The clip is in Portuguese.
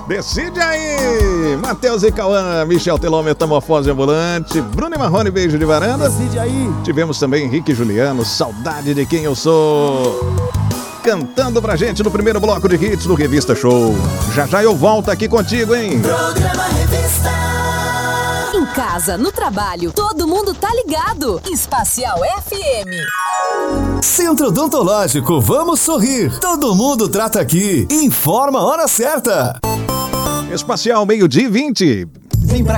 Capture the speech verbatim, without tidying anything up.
Decide aí! Matheus e Cauã, Michel Teló, Metamorfose Ambulante, Bruno e Marrone, Beijo de Varanda. Decide aí! Tivemos também Henrique e Juliano, Saudade de Quem Eu Sou, cantando pra gente no primeiro bloco de hits do Revista Show. Já já eu volto aqui contigo, hein? Programa Revista. Em casa, no trabalho, todo mundo tá ligado. Espacial F M. Centro Odontológico, vamos sorrir. Todo mundo trata aqui. Informa a hora certa. Espacial, meio-dia e vinte. Vem pra